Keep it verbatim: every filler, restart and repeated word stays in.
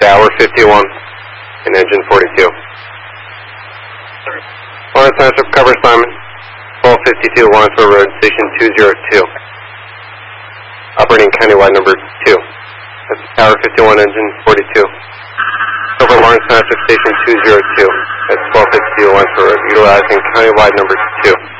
Tower fifty-one and engine forty-two. Lawrence Township, cover assignment, twelve fifty-two Lawrenceville Road, station two zero two. Operating countywide number two. That's Tower fifty-one, engine forty-two. Cover Lawrence Township, station two zero two. That's twelve fifty-two Lawrenceville Road, utilizing countywide number two.